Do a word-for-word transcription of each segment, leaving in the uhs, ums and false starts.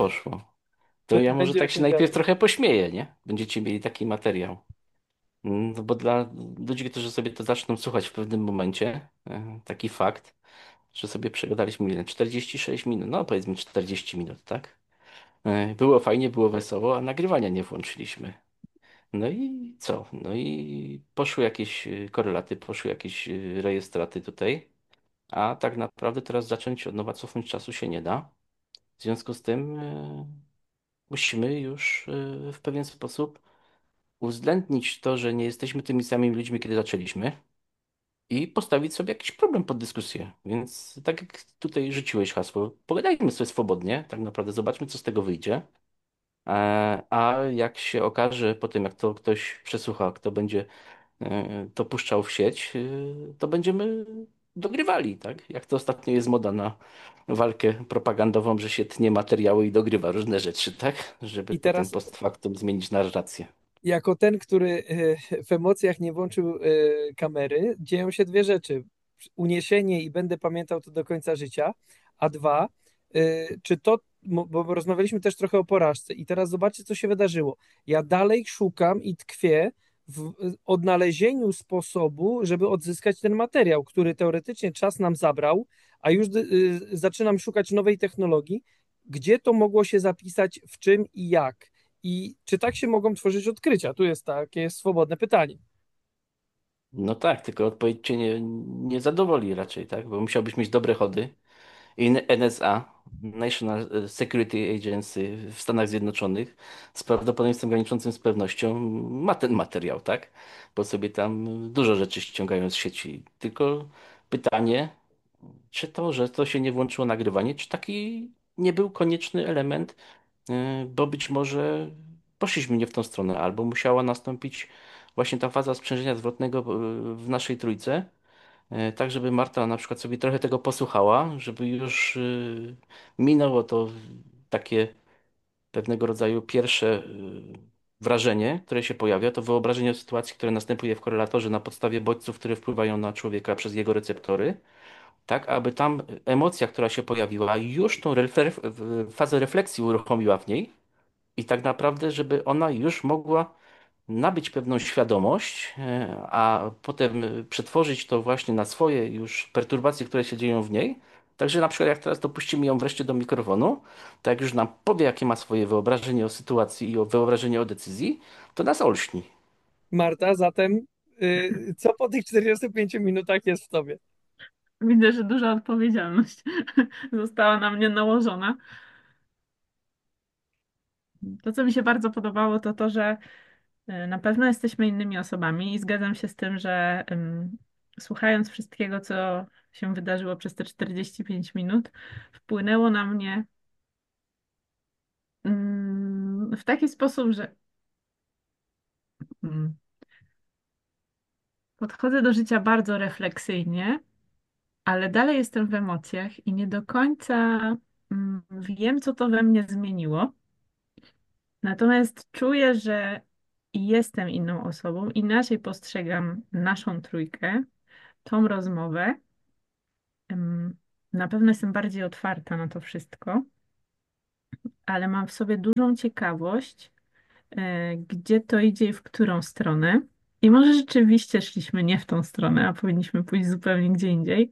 poszło. To To ja może będzie o tak się czym najpierw gadać. trochę pośmieję, nie? Będziecie mieli taki materiał. Mm, No bo dla ludzi, którzy sobie to zaczną słuchać w pewnym momencie, e, taki fakt, że sobie przegadaliśmy ile? czterdzieści sześć minut, no powiedzmy czterdzieści minut, tak? E, Było fajnie, było wesoło, a nagrywania nie włączyliśmy. No i co? No i poszły jakieś e, korelaty, poszły jakieś e, rejestraty tutaj, a tak naprawdę teraz zacząć od nowa cofnąć czasu się nie da. W związku z tym e, musimy już e, w pewien sposób uwzględnić to, że nie jesteśmy tymi samymi ludźmi, kiedy zaczęliśmy i postawić sobie jakiś problem pod dyskusję. Więc tak jak tutaj rzuciłeś hasło, pogadajmy sobie swobodnie, tak naprawdę zobaczmy, co z tego wyjdzie. E, A jak się okaże po tym, jak to ktoś przesłucha, kto będzie e, to puszczał w sieć, e, to będziemy dogrywali, tak? Jak to ostatnio jest moda na walkę propagandową, że się tnie materiały i dogrywa różne rzeczy, tak? Żeby I potem teraz post factum zmienić narrację. jako ten, który e, w emocjach nie włączył e, kamery, dzieją się dwie rzeczy. Uniesienie i będę pamiętał to do końca życia, a dwa, e, czy to, mo- bo rozmawialiśmy też trochę o porażce i teraz zobaczcie, co się wydarzyło. Ja dalej szukam i tkwię w odnalezieniu sposobu, żeby odzyskać ten materiał, który teoretycznie czas nam zabrał, a już y, zaczynam szukać nowej technologii, gdzie to mogło się zapisać, w czym i jak. I czy tak się mogą tworzyć odkrycia? Tu jest takie swobodne pytanie. No tak, tylko odpowiedź cię nie, nie zadowoli raczej, tak? Bo musiałbyś mieć dobre chody. I N S A, National Security Agency w Stanach Zjednoczonych, z prawdopodobieństwem graniczącym z pewnością ma ten materiał, tak? Bo sobie tam dużo rzeczy ściągają z sieci. Tylko pytanie, czy to, że to się nie włączyło nagrywanie, czy taki nie był konieczny element, y, bo być może poszliśmy nie w tą stronę, albo musiała nastąpić właśnie ta faza sprzężenia zwrotnego y, w naszej trójce, y, tak żeby Marta na przykład sobie trochę tego posłuchała, żeby już y, minęło to takie pewnego rodzaju pierwsze y, wrażenie, które się pojawia, to wyobrażenie o sytuacji, które następuje w korelatorze na podstawie bodźców, które wpływają na człowieka przez jego receptory, tak aby tam emocja, która się pojawiła, już tą refle- fazę refleksji uruchomiła w niej i tak naprawdę, żeby ona już mogła nabyć pewną świadomość, e, a potem e, przetworzyć to właśnie na swoje już perturbacje, które się dzieją w niej. Także na przykład jak teraz dopuścimy ją wreszcie do mikrofonu, to jak już nam powie, jakie ma swoje wyobrażenie o sytuacji i o wyobrażenie o decyzji, to nas olśni. Marta, zatem y, co po tych czterdziestu pięciu minutach jest w tobie? Widzę, że duża odpowiedzialność została na mnie nałożona. To, co mi się bardzo podobało, to to, że y, na pewno jesteśmy innymi osobami i zgadzam się z tym, że ym, słuchając wszystkiego, co się wydarzyło przez te czterdzieści pięć minut, wpłynęło na mnie ym, w taki sposób, że ym, podchodzę do życia bardzo refleksyjnie, ale dalej jestem w emocjach i nie do końca ym, wiem, co to we mnie zmieniło. Natomiast czuję, że jestem inną osobą, inaczej postrzegam naszą trójkę, tą rozmowę. Em, Na pewno jestem bardziej otwarta na to wszystko, ale mam w sobie dużą ciekawość, e, gdzie to idzie i w którą stronę. I może rzeczywiście szliśmy nie w tą stronę, a powinniśmy pójść zupełnie gdzie indziej.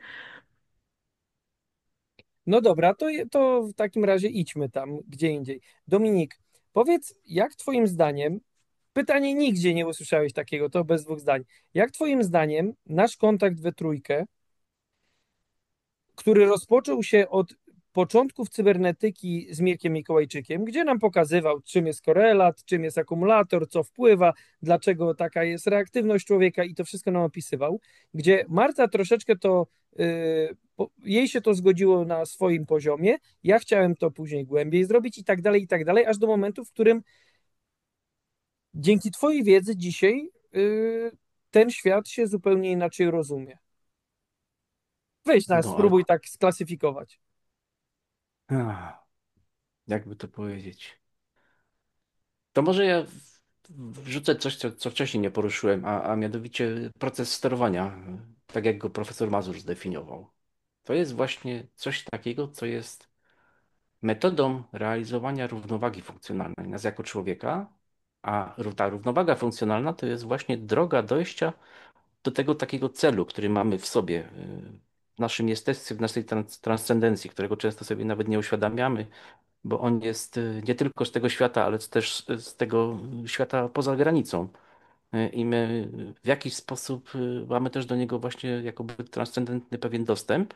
No dobra, to, je- to w takim razie idźmy tam, gdzie indziej. Dominik, powiedz, jak twoim zdaniem, pytanie nigdzie nie usłyszałeś takiego, to bez dwóch zdań. Jak twoim zdaniem nasz kontakt we trójkę, który rozpoczął się od początków cybernetyki z Mirkiem Mikołajczykiem, gdzie nam pokazywał, czym jest korelat, czym jest akumulator, co wpływa, dlaczego taka jest reaktywność człowieka i to wszystko nam opisywał, gdzie Marta troszeczkę to, yy, po, jej się to zgodziło na swoim poziomie, ja chciałem to później głębiej zrobić i tak dalej, i tak dalej, aż do momentu, w którym dzięki twojej wiedzy dzisiaj yy, ten świat się zupełnie inaczej rozumie. Weź nas, No ale spróbuj tak sklasyfikować. ach, jakby to powiedzieć. To może ja w- wrzucę coś, co, co wcześniej nie poruszyłem, a, a mianowicie proces sterowania, tak jak go profesor Mazur zdefiniował. To jest właśnie coś takiego, co jest metodą realizowania równowagi funkcjonalnej nas jako człowieka, a ró- ta równowaga funkcjonalna to jest właśnie droga dojścia do tego takiego celu, który mamy w sobie, y, w naszym jestestwie, w naszej trans transcendencji, którego często sobie nawet nie uświadamiamy, bo on jest y, nie tylko z tego świata, ale też z tego świata poza granicą. Y, I my w jakiś sposób y, mamy też do niego właśnie jakoby transcendentny pewien dostęp.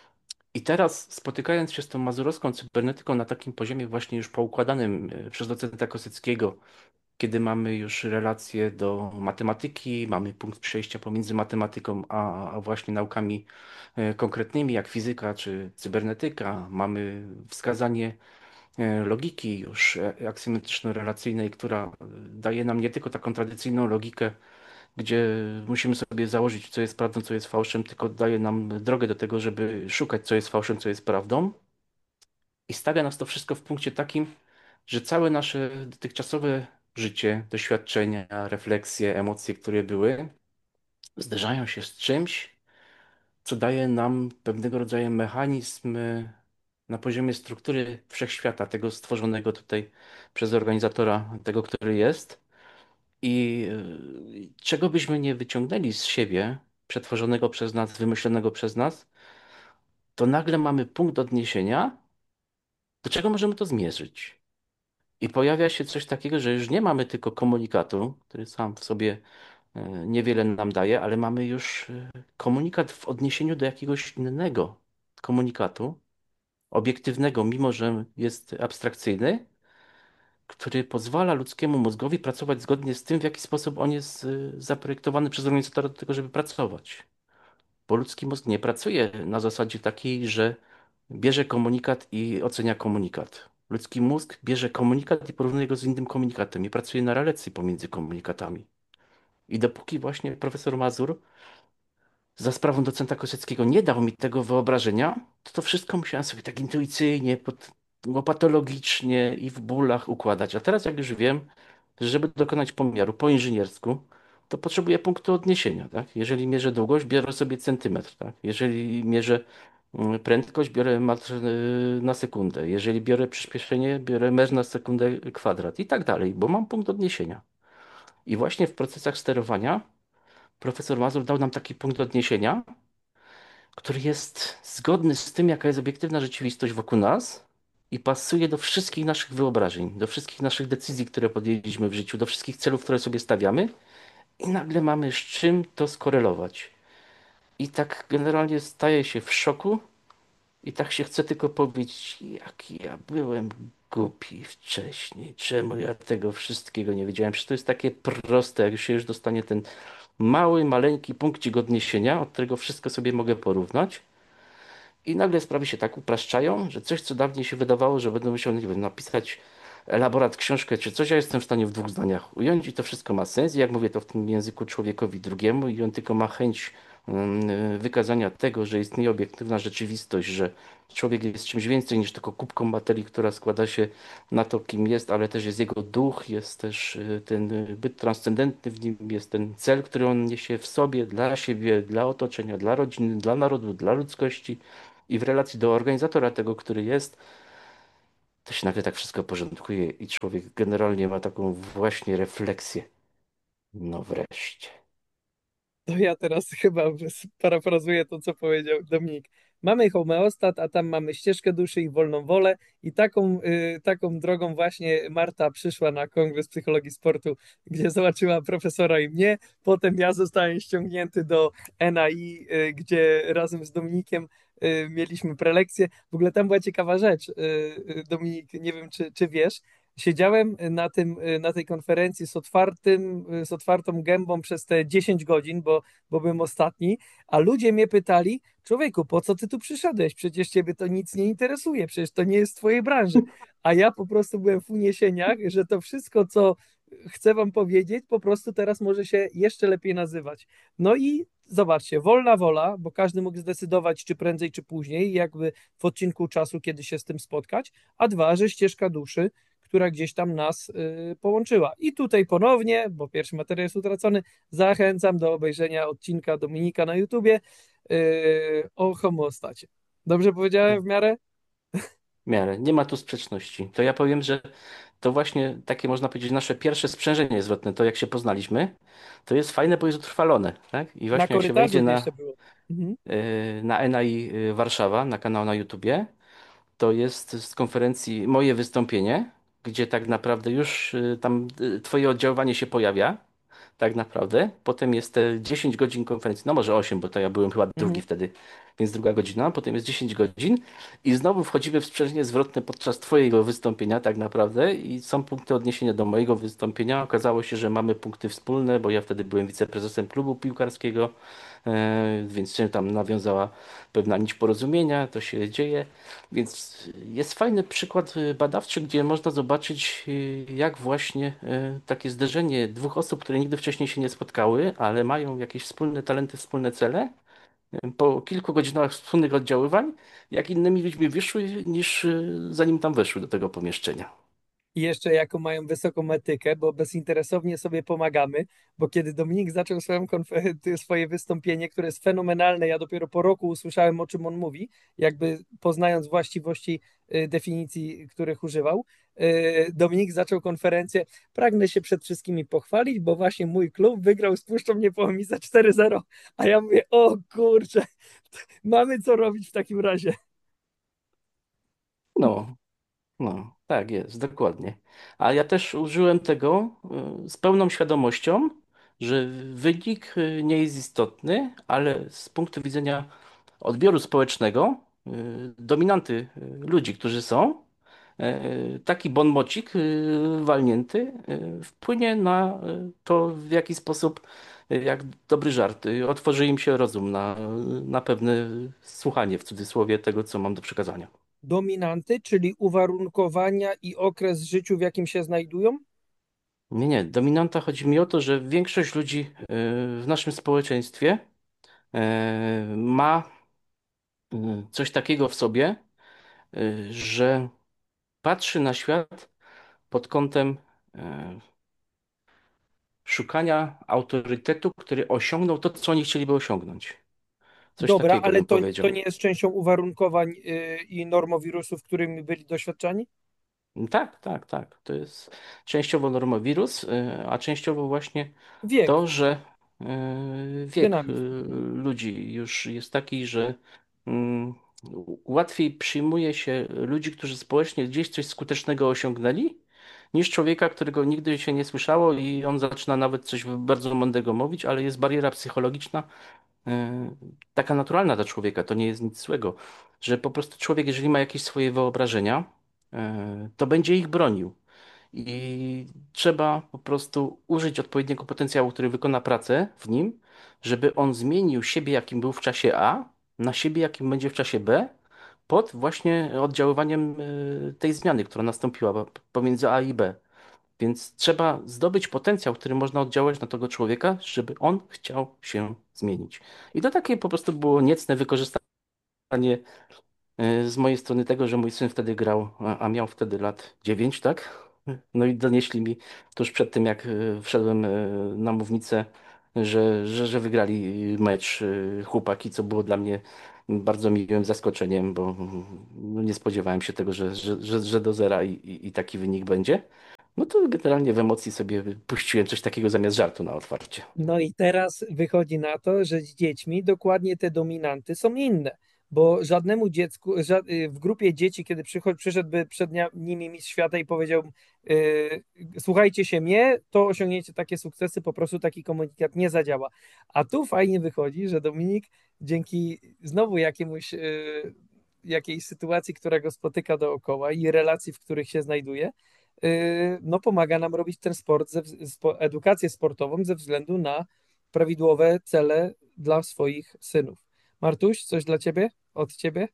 I teraz spotykając się z tą mazurowską cybernetyką na takim poziomie właśnie już poukładanym y, przez docenta Koseckiego, kiedy mamy już relacje do matematyki, mamy punkt przejścia pomiędzy matematyką a, a właśnie naukami e, konkretnymi, jak fizyka czy cybernetyka, mamy wskazanie e, logiki już e, aksjometyczno-relacyjnej, która e, daje nam nie tylko taką tradycyjną logikę, gdzie musimy sobie założyć, co jest prawdą, co jest fałszem, tylko daje nam drogę do tego, żeby szukać, co jest fałszem, co jest prawdą. I stawia nas to wszystko w punkcie takim, że całe nasze dotychczasowe życie, doświadczenia, refleksje, emocje, które były, zderzają się z czymś, co daje nam pewnego rodzaju mechanizm y, na poziomie struktury wszechświata, tego stworzonego tutaj przez organizatora, tego, który jest. I y, czego byśmy nie wyciągnęli z siebie, przetworzonego przez nas, wymyślonego przez nas, to nagle mamy punkt odniesienia, do czego możemy to zmierzyć. I pojawia się coś takiego, że już nie mamy tylko komunikatu, który sam w sobie e, niewiele nam daje, ale mamy już e, komunikat w odniesieniu do jakiegoś innego komunikatu, obiektywnego, mimo że jest abstrakcyjny, który pozwala ludzkiemu mózgowi pracować zgodnie z tym, w jaki sposób on jest e, zaprojektowany przez organizatora do tego, żeby pracować. Bo ludzki mózg nie pracuje na zasadzie takiej, że bierze komunikat i ocenia komunikat. Ludzki mózg bierze komunikat i porównuje go z innym komunikatem i pracuje na relacji pomiędzy komunikatami. I dopóki właśnie profesor Mazur za sprawą docenta Kosieckiego nie dał mi tego wyobrażenia, to to wszystko musiałem sobie tak intuicyjnie, pod, łopatologicznie i w bólach układać. A teraz jak już wiem, że żeby dokonać pomiaru po inżyniersku, to potrzebuję punktu odniesienia, tak? Jeżeli mierzę długość, biorę sobie centymetr, tak? Jeżeli mierzę mm, prędkość, biorę metr y, na sekundę. Jeżeli biorę przyspieszenie, biorę metr na sekundę kwadrat i tak dalej, bo mam punkt odniesienia. I właśnie w procesach sterowania profesor Mazur dał nam taki punkt odniesienia, który jest zgodny z tym, jaka jest obiektywna rzeczywistość wokół nas i pasuje do wszystkich naszych wyobrażeń, do wszystkich naszych decyzji, które podjęliśmy w życiu, do wszystkich celów, które sobie stawiamy i nagle mamy z czym to skorelować. I tak generalnie staje się w szoku i tak się chce tylko powiedzieć, jaki ja byłem głupi wcześniej, czemu ja tego wszystkiego nie wiedziałem. Przecież to jest takie proste, jak się już dostanie ten mały, maleńki punkcik odniesienia, od którego wszystko sobie mogę porównać. I nagle sprawy się tak upraszczają, że coś, co dawniej się wydawało, że będę musiał, nie wiem, napisać elaborat, książkę czy coś, ja jestem w stanie w dwóch zdaniach ująć i to wszystko ma sens. I jak mówię to w tym języku człowiekowi drugiemu i on tylko ma chęć mm, wykazania tego, że istnieje obiektywna rzeczywistość, że człowiek jest czymś więcej niż tylko kubką materii, która składa się na to, kim jest, ale też jest jego duch, jest też y, ten y, byt transcendentny w nim, jest ten cel, który on niesie w sobie, dla siebie, dla otoczenia, dla rodziny, dla narodu, dla ludzkości i w relacji do organizatora tego, który jest, to się nagle tak wszystko porządkuje i człowiek generalnie ma taką właśnie refleksję. No wreszcie. To ja teraz chyba parafrazuję to, co powiedział Dominik. Mamy homeostat, a tam mamy ścieżkę duszy i wolną wolę i taką, y, taką drogą właśnie Marta przyszła na Kongres Psychologii Sportu, gdzie zobaczyła profesora i mnie. Potem ja zostałem ściągnięty do N A I, y, gdzie razem z Dominikiem y, mieliśmy prelekcję. W ogóle tam była ciekawa rzecz, y, y, Dominik, nie wiem, czy, czy wiesz, siedziałem na tym, na tej konferencji z otwartym, z otwartą gębą przez te dziesięć godzin, bo, bo byłem ostatni, a ludzie mnie pytali, człowieku, po co ty tu przyszedłeś? Przecież ciebie to nic nie interesuje, przecież to nie jest w twojej branży. A ja po prostu byłem w uniesieniach, że to wszystko, co chcę wam powiedzieć, po prostu teraz może się jeszcze lepiej nazywać. No i zobaczcie, wolna wola, bo każdy mógł zdecydować, czy prędzej, czy później, jakby w odcinku czasu, kiedy się z tym spotkać, a dwa, że ścieżka duszy, która gdzieś tam nas y, połączyła. I tutaj ponownie, bo pierwszy materiał jest utracony, zachęcam do obejrzenia odcinka Dominika na YouTubie y, o homeostacie. Dobrze powiedziałem w miarę? miarę. Nie ma tu sprzeczności. To ja powiem, że to właśnie takie można powiedzieć nasze pierwsze sprzężenie zwrotne, to jak się poznaliśmy, to jest fajne, bo jest utrwalone, tak? I Na właśnie jak się korytarzu wejdzie to na, jeszcze było. Mhm. y, na N A I Warszawa, na kanał na YouTubie, to jest z konferencji moje wystąpienie, gdzie tak naprawdę już y, tam y, twoje oddziaływanie się pojawia, tak naprawdę. Potem jest te dziesięć godzin konferencji, no może osiem, bo to ja byłem chyba drugi Mhm. wtedy, więc druga godzina. Potem jest dziesięć godzin i znowu wchodzimy w sprzężenie zwrotne podczas twojego wystąpienia tak naprawdę i są punkty odniesienia do mojego wystąpienia. Okazało się, że mamy punkty wspólne, bo ja wtedy byłem wiceprezesem klubu piłkarskiego, e, więc się tam nawiązała pewna nić porozumienia, to się dzieje. Więc jest fajny przykład y, badawczy, gdzie można zobaczyć, y, jak właśnie y, takie zderzenie dwóch osób, które nigdy wcześniej się nie spotkały, ale mają jakieś wspólne talenty, wspólne cele, y, po kilku godzinach wspólnych oddziaływań, jak innymi ludźmi wyszły, niż y, zanim tam weszły do tego pomieszczenia. I jeszcze jaką mają wysoką etykę, bo bezinteresownie sobie pomagamy, bo kiedy Dominik zaczął swoją konfer- ty- swoje wystąpienie, które jest fenomenalne, ja dopiero po roku usłyszałem, o czym on mówi, jakby poznając właściwości y, definicji, których używał. y, Dominik zaczął konferencję. Pragnę się przed wszystkimi pochwalić, bo właśnie mój klub wygrał z Puszczą Niepołomice cztery zero. A ja mówię, o kurczę, mamy co robić w takim razie. No, no, tak jest, dokładnie. A ja też użyłem tego y, z pełną świadomością, że wynik y, nie jest istotny, ale z punktu widzenia odbioru społecznego, y, dominanty y, ludzi, którzy są, y, taki bonmocik y, walnięty y, wpłynie na y, to, w jaki sposób, y, jak dobry żart, y, otworzy im się rozum na, na pewne słuchanie, w cudzysłowie, tego, co mam do przekazania. Dominanty, czyli uwarunkowania i okres w życiu, w jakim się znajdują. Nie, nie, dominanta chodzi mi o to, że większość ludzi y, w naszym społeczeństwie y, ma y, coś takiego w sobie, y, że patrzy na świat pod kątem e, szukania autorytetu, który osiągnął to, co oni chcieliby osiągnąć. Coś Dobra, takiego ale bym to, to powiedział. nie jest częścią uwarunkowań y, i normowirusów, którymi byli doświadczani? Tak, tak, tak. To jest częściowo normowirus, e, a częściowo właśnie Wiek, to, że e, wiek e, dynamizm. ludzi już jest taki, że mm, łatwiej przyjmuje się ludzi, którzy społecznie gdzieś coś skutecznego osiągnęli, niż człowieka, którego nigdy się nie słyszało i on zaczyna nawet coś bardzo mądrego mówić, ale jest bariera psychologiczna, e, taka naturalna dla człowieka, to nie jest nic złego, że po prostu człowiek, jeżeli ma jakieś swoje wyobrażenia, e, to będzie ich bronił. I trzeba po prostu użyć odpowiedniego potencjału, który wykona pracę w nim, żeby on zmienił siebie, jakim był w czasie A, na siebie, jakim będzie w czasie B, pod właśnie oddziaływaniem e, tej zmiany, która nastąpiła pomiędzy A i B. Więc trzeba zdobyć potencjał, który można oddziałać na tego człowieka, żeby on chciał się zmienić. I to takie po prostu było niecne wykorzystanie e, z mojej strony tego, że mój syn wtedy grał, a a miał wtedy lat dziewięć, tak? No i donieśli mi tuż przed tym, jak e, wszedłem e, na mównicę, że, że, że wygrali mecz e, chłopaki, co było dla mnie bardzo miłym zaskoczeniem, bo mm, no nie spodziewałem się tego, że, że, że, że do zera i, i, i taki wynik będzie. No to generalnie w emocji sobie puściłem coś takiego zamiast żartu na otwarcie. No i teraz wychodzi na to, że z dziećmi dokładnie te dominanty są inne, bo żadnemu dziecku, ża- y, w grupie dzieci, kiedy przycho- przyszedłby przed nia- nimi mistrz świata i powiedział, y, słuchajcie się mnie, to osiągniecie takie sukcesy, po prostu taki komunikat nie zadziała. A tu fajnie wychodzi, że Dominik dzięki znowu jakiemuś, y, jakiejś sytuacji, która go spotyka dookoła i relacji, w których się znajduje, y, no pomaga nam robić ten sport, ze, wz- spo, edukację sportową ze względu na prawidłowe cele dla swoich synów. Martuś, coś dla ciebie? Od ciebie?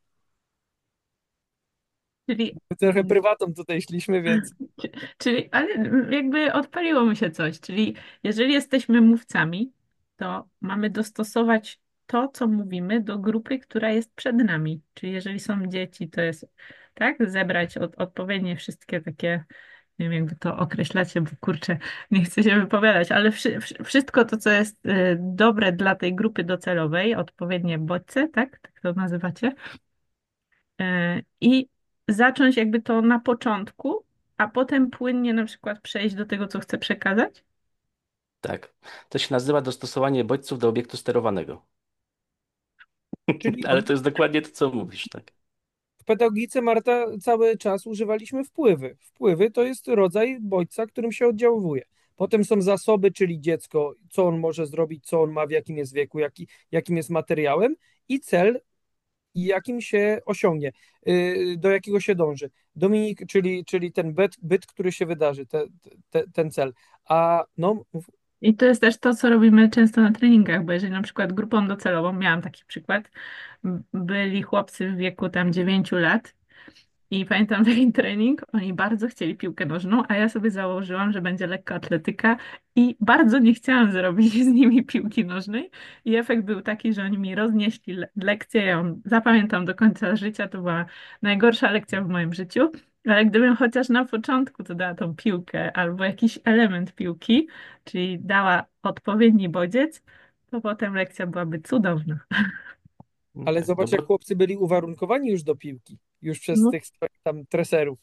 Czyli, Trochę prywatą tutaj szliśmy, więc czyli, ale jakby odpaliło mi się coś. Czyli jeżeli jesteśmy mówcami, to mamy dostosować to, co mówimy, do grupy, która jest przed nami. Czyli jeżeli są dzieci, to jest tak, zebrać od, odpowiednie wszystkie takie, nie wiem, jakby to określacie, bo kurczę, nie chcę się wypowiadać, ale wszy, wszy- wszystko to, co jest y, dobre dla tej grupy docelowej, odpowiednie bodźce, tak, tak to nazywacie. Y, I zacząć jakby to na początku, a potem płynnie na przykład przejść do tego, co chcę przekazać? Tak. To się nazywa dostosowanie bodźców do obiektu sterowanego. Czyli Ale to jest dokładnie to, co mówisz, tak. w pedagogice, Marta, cały czas używaliśmy wpływy. Wpływy to jest rodzaj bodźca, którym się oddziałuje. Potem są zasoby, czyli dziecko, co on może zrobić, co on ma, w jakim jest wieku, jaki, jakim jest materiałem i cel, jakim się osiągnie, yy, do jakiego się dąży. Dominik, czyli, czyli ten byt, byt, który się wydarzy, te, te, ten cel. A no, I to jest też to, co robimy często na treningach, bo jeżeli na przykład grupą docelową, miałam taki przykład, b- byli chłopcy w wieku tam dziewięciu lat. I pamiętam taki trening, oni bardzo chcieli piłkę nożną, a ja sobie założyłam, że będzie lekka atletyka i bardzo nie chciałam zrobić z nimi piłki nożnej. I efekt był taki, że oni mi roznieśli le lekcję, ja ją zapamiętam do końca życia, to była najgorsza lekcja w moim życiu. Ale gdybym chociaż na początku to dała tą piłkę albo jakiś element piłki, czyli dała odpowiedni bodziec, to potem lekcja byłaby cudowna. No ale tak, no zobacz, jak bo chłopcy byli uwarunkowani już do piłki, już przez No, tych swoich tam treserów.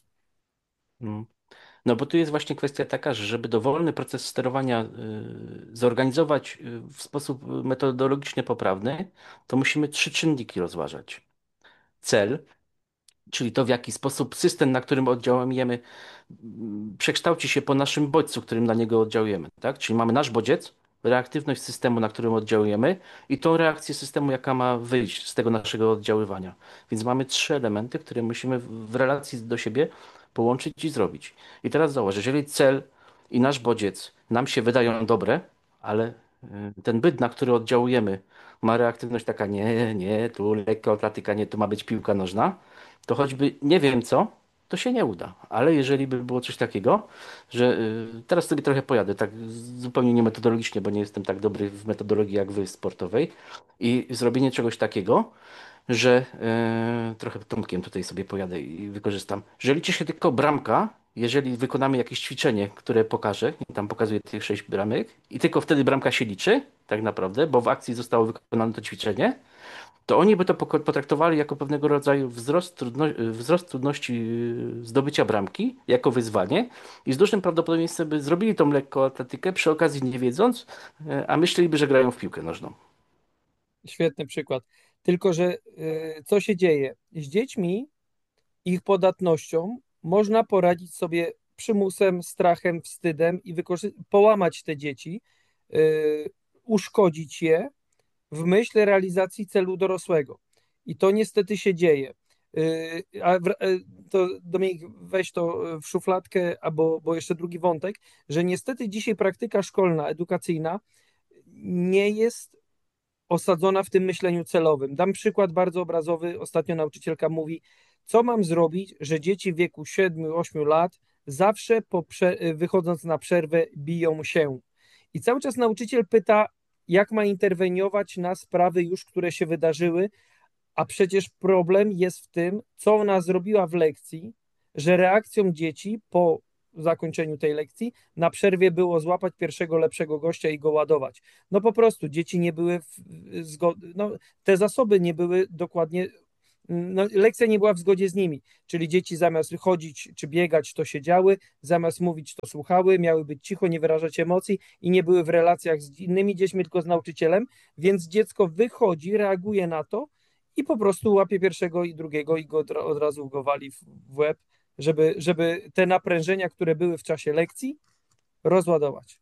mm, no bo tu jest właśnie kwestia taka, że żeby dowolny proces sterowania y, zorganizować y, w sposób metodologicznie poprawny, to musimy trzy czynniki rozważać. Cel, czyli to, w jaki sposób system, na którym oddziałujemy, mm, przekształci się po naszym bodźcu, którym na niego oddziałujemy, tak? Czyli mamy nasz bodziec, reaktywność systemu, na którym oddziałujemy i tą reakcję systemu, jaka ma wyjść z tego naszego oddziaływania. Więc mamy trzy elementy, które musimy w w relacji do siebie połączyć i zrobić. I teraz zauważ, jeżeli cel i nasz bodziec nam się wydają dobre, ale y, ten byt, na który oddziałujemy, ma reaktywność taka, nie, nie, tu lekka atletyka, nie, tu ma być piłka nożna, to choćby nie wiem co, to się nie uda. Ale jeżeli by było coś takiego, że y, teraz sobie trochę pojadę, tak zupełnie nie metodologicznie, bo nie jestem tak dobry w metodologii jak wy sportowej, i zrobienie czegoś takiego, że e, trochę Tomkiem tutaj sobie pojadę i wykorzystam, że liczy się tylko bramka, jeżeli wykonamy jakieś ćwiczenie, które pokażę, i tam pokazuję tych sześć bramek, i tylko wtedy bramka się liczy, tak naprawdę, bo w akcji zostało wykonane to ćwiczenie, to oni by to poko- potraktowali jako pewnego rodzaju wzrost, trudno wzrost trudności yy, zdobycia bramki, jako wyzwanie i z dużym prawdopodobieństwem by zrobili tą lekkoatletykę, przy okazji nie wiedząc, e, a myśleliby, że grają w piłkę nożną. Świetny przykład. Tylko, że y, co się dzieje? Z dziećmi, ich podatnością można poradzić sobie przymusem, strachem, wstydem i wykorzy- połamać te dzieci, y, uszkodzić je w myśl realizacji celu dorosłego. I to niestety się dzieje. Y, A w- y, to Dominik, weź to w szufladkę, albo bo jeszcze drugi wątek, że niestety dzisiaj praktyka szkolna, edukacyjna nie jest osadzona w tym myśleniu celowym. Dam przykład bardzo obrazowy. Ostatnio nauczycielka mówi, co mam zrobić, że dzieci w wieku siedmiu ośmiu lat zawsze po prze- wychodząc na przerwę biją się. I cały czas nauczyciel pyta, jak ma interweniować na sprawy już, które się wydarzyły, a przecież problem jest w tym, co ona zrobiła w lekcji, że reakcją dzieci po zakończeniu tej lekcji na przerwie było złapać pierwszego lepszego gościa i go ładować. No po prostu dzieci nie były w zgodzie, no, te zasoby nie były dokładnie, no, lekcja nie była w zgodzie z nimi, czyli dzieci zamiast chodzić czy biegać, to siedziały, zamiast mówić, to słuchały, miały być cicho, nie wyrażać emocji i nie były w relacjach z innymi dziećmi, tylko z nauczycielem, więc dziecko wychodzi, reaguje na to i po prostu łapie pierwszego i drugiego i go od, od razu go wali w, w łeb, żeby, żeby te naprężenia, które były w czasie lekcji, rozładować.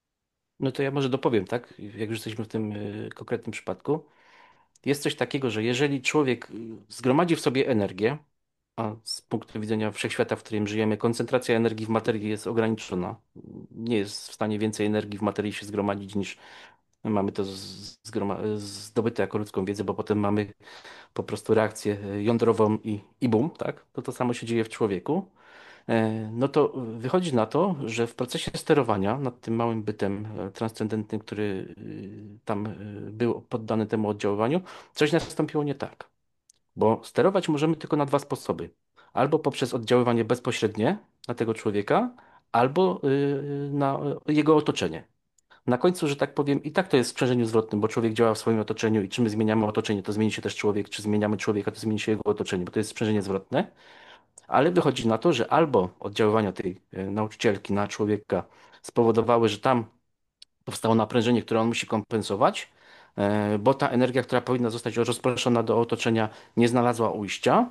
No to ja może dopowiem, tak? Jak już jesteśmy w tym y, konkretnym przypadku. Jest coś takiego, że jeżeli człowiek y, zgromadzi w sobie energię, a z punktu widzenia wszechświata, w którym żyjemy, koncentracja energii w materii jest ograniczona. Nie jest w stanie więcej energii w materii się zgromadzić niż mamy to z- zgroma- zdobyte jako ludzką wiedzę, bo potem mamy po prostu reakcję y, jądrową i, i bum, tak? To to samo się dzieje w człowieku. E, No to wychodzi na to, że w procesie sterowania nad tym małym bytem e, transcendentnym, który y, tam y, był poddany temu oddziaływaniu, coś nastąpiło nie tak. Bo sterować możemy tylko na dwa sposoby. Albo poprzez oddziaływanie bezpośrednie na tego człowieka, albo y, na jego otoczenie. Na końcu, że tak powiem, i tak to jest w sprzężeniu zwrotnym, bo człowiek działa w swoim otoczeniu i czy my zmieniamy otoczenie, to zmieni się też człowiek, czy zmieniamy człowieka, to zmieni się jego otoczenie, bo to jest sprzężenie zwrotne. Ale wychodzi na to, że albo oddziaływania tej e, nauczycielki na człowieka spowodowały, że tam powstało naprężenie, które on musi kompensować, e, bo ta energia, która powinna zostać rozproszona do otoczenia, nie znalazła ujścia.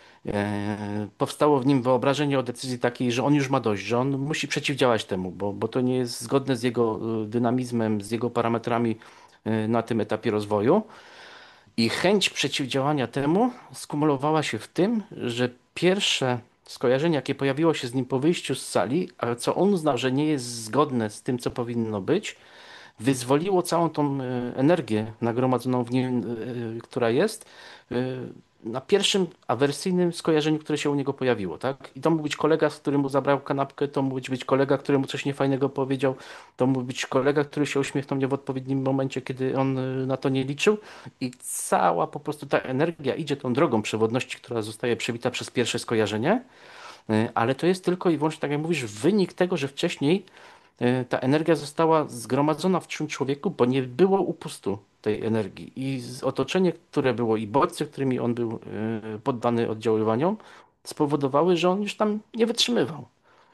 E, Powstało w nim wyobrażenie o decyzji takiej, że on już ma dość, że on musi przeciwdziałać temu, bo, bo to nie jest zgodne z jego e, dynamizmem, z jego parametrami e, na tym etapie rozwoju. I chęć przeciwdziałania temu skumulowała się w tym, że pierwsze skojarzenie, jakie pojawiło się z nim po wyjściu z sali, a co on uznał, że nie jest zgodne z tym, co powinno być, wyzwoliło całą tą e, energię nagromadzoną w nim, e, która jest, e, na pierwszym awersyjnym skojarzeniu, które się u niego pojawiło, tak? I to mógł być kolega, z którym mu zabrał kanapkę, to mógł być kolega, któremu coś niefajnego powiedział, to mógł być kolega, który się uśmiechnął nie w odpowiednim momencie, kiedy on e, na to nie liczył i cała po prostu ta energia idzie tą drogą przewodności, która zostaje przebita przez pierwsze skojarzenie, e, ale to jest tylko i wyłącznie, tak jak mówisz, wynik tego, że wcześniej e, ta energia została zgromadzona w czym człowieku, bo nie było upustu tej energii. I z- otoczenie, które było i bodźce, którymi on był e, poddany oddziaływaniom, spowodowały, że on już tam nie wytrzymywał.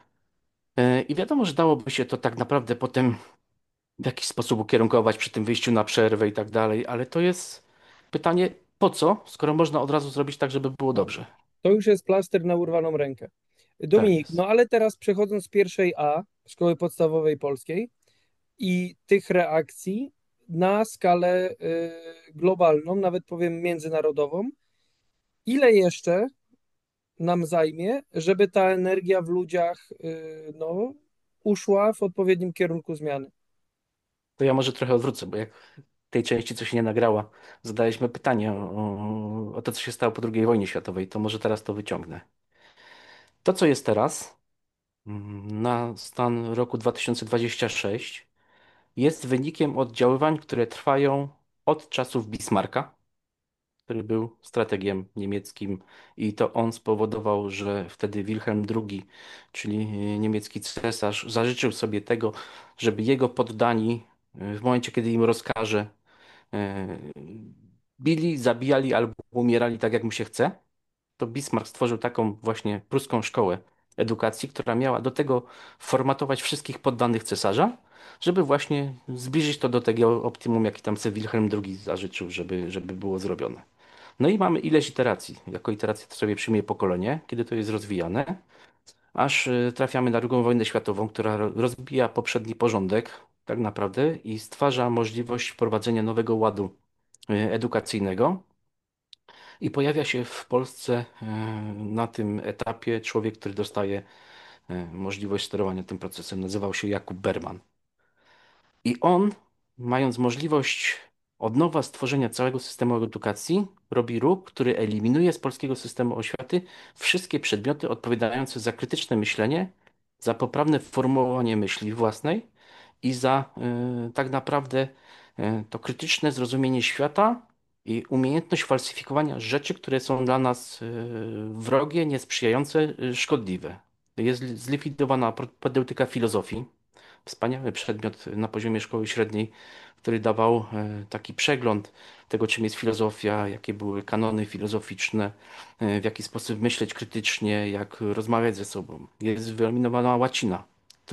E, I wiadomo, że dałoby się to tak naprawdę potem w jakiś sposób ukierunkować przy tym wyjściu na przerwę i tak dalej, ale to jest pytanie, po co, skoro można od razu zrobić tak, żeby było No, dobrze. to już jest plaster na urwaną rękę. Tak Dominik, jest. no ale teraz przechodząc z pierwszej A, Szkoły Podstawowej Polskiej i tych reakcji na skalę y, globalną, nawet powiem międzynarodową, ile jeszcze nam zajmie, żeby ta energia w ludziach y, no, uszła w odpowiednim kierunku zmiany? To ja może trochę odwrócę, bo jak w tej części, co się nie nagrała, zadaliśmy pytanie o, o, o to, co się stało po drugiej wojnie światowej, to może teraz to wyciągnę. To, co jest teraz, mm, na stan roku dwa tysiące dwudziestego szóstego, jest wynikiem oddziaływań, które trwają od czasów Bismarcka, który był strategiem niemieckim i to on spowodował, że wtedy Wilhelm drugi, czyli niemiecki cesarz, zażyczył sobie tego, żeby jego poddani w momencie, kiedy im rozkaże, e, bili, zabijali albo umierali tak, jak mu się chce. To Bismarck stworzył taką właśnie pruską szkołę edukacji, która miała do tego formatować wszystkich poddanych cesarza, żeby właśnie zbliżyć to do tego optimum, jaki tam sobie Wilhelm drugi zażyczył, żeby, żeby było zrobione. No i mamy ileś iteracji. Jako iterację to sobie przyjmie pokolenie, kiedy to jest rozwijane, aż y, trafiamy na drugą wojnę światową, która ro- rozbija poprzedni porządek, tak naprawdę, i stwarza możliwość wprowadzenia nowego ładu y, edukacyjnego. I pojawia się w Polsce y, na tym etapie człowiek, który dostaje y, możliwość sterowania tym procesem. Nazywał się Jakub Berman. I on, mając możliwość od nowa stworzenia całego systemu edukacji, robi ruch, który eliminuje z polskiego systemu oświaty wszystkie przedmioty odpowiadające za krytyczne myślenie, za poprawne formułowanie myśli własnej i za y, tak naprawdę y, to krytyczne zrozumienie świata i umiejętność falsyfikowania rzeczy, które są dla nas y, wrogie, niesprzyjające, y, szkodliwe. Jest zlikwidowana propedeutyka filozofii, wspaniały przedmiot na poziomie szkoły średniej, który dawał e, taki przegląd tego, czym jest filozofia, jakie były kanony filozoficzne, e, w jaki sposób myśleć krytycznie, jak rozmawiać ze sobą. Jest wyeliminowana łacina.